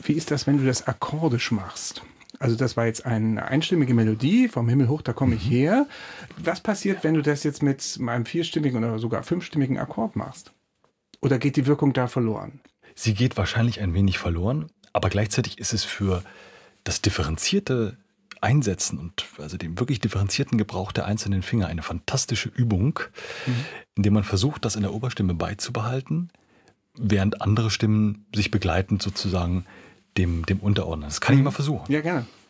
Wie ist das, wenn du das akkordisch machst? Also das war jetzt eine einstimmige Melodie, vom Himmel hoch, da komme ich her. Was passiert, wenn du das jetzt mit einem vierstimmigen oder sogar fünfstimmigen Akkord machst? Oder geht die Wirkung da verloren? Sie geht wahrscheinlich ein wenig verloren, aber gleichzeitig ist es für das differenzierte Einsetzen und also den wirklich differenzierten Gebrauch der einzelnen Finger eine fantastische Übung, indem man versucht, das in der Oberstimme beizubehalten, während andere Stimmen sich begleitend sozusagen dem unterordnen. Das kann ich mal versuchen. Ja, gerne.